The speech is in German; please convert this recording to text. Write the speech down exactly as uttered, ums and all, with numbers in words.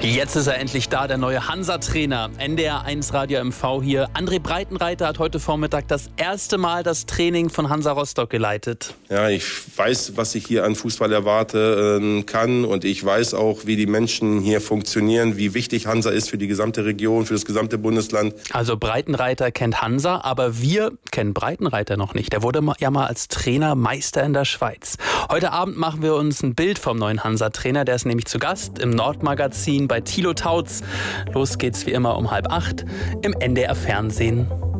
Jetzt ist er endlich da, der neue Hansa-Trainer. N D R eins Radio M V hier. André Breitenreiter hat heute Vormittag das erste Mal das Training von Hansa Rostock geleitet. Ja, ich weiß, was ich hier an Fußball erwarten kann, und ich weiß auch, wie die Menschen hier funktionieren, wie wichtig Hansa ist für die gesamte Region, für das gesamte Bundesland. Also Breitenreiter kennt Hansa, aber wir kennen Breitenreiter noch nicht. Der wurde ja mal als Trainer Meister in der Schweiz. Heute Abend machen wir uns ein Bild vom neuen Hansa-Trainer. Der ist nämlich zu Gast im Nordmagazin bei Thilo Tautz. Los geht's wie immer um halb acht im N D R Fernsehen.